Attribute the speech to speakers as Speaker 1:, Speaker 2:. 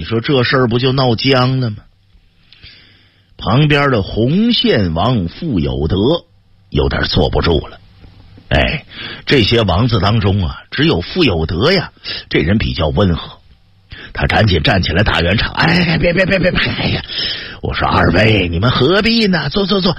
Speaker 1: 你说这事儿不就闹僵了吗？旁边的洪宪王傅有德有点坐不住了。哎，这些王子当中啊，只有傅有德呀，这人比较温和。他赶紧站起来打圆场，哎，别，哎呀，我说二位，你们何必呢？坐，